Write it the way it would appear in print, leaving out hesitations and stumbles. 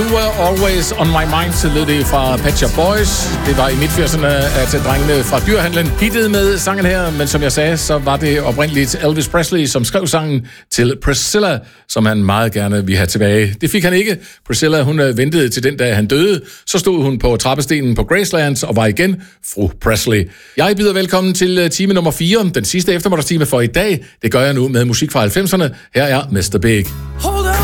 You Were Always On My Mind, så lød det fra Pet Shop Boys. Det var i midt-80'erne, at drengene fra Dyrehandlen hittede med sangen her, men som jeg sagde, så var det oprindeligt Elvis Presley, som skrev sangen til Priscilla, som han meget gerne ville have tilbage. Det fik han ikke. Priscilla, hun ventede til den dag, han døde. Så stod hun på trappestenen på Graceland og var igen fru Presley. Jeg byder velkommen til time nummer 4, den sidste eftermiddagstime for i dag. Det gør jeg nu med musik fra 90'erne. Her er Mr. Big.